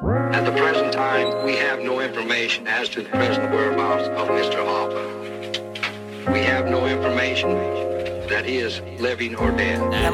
At the present time, we have no information as to the present whereabouts of Mr. Hoffa. We have no information that he is living or dead.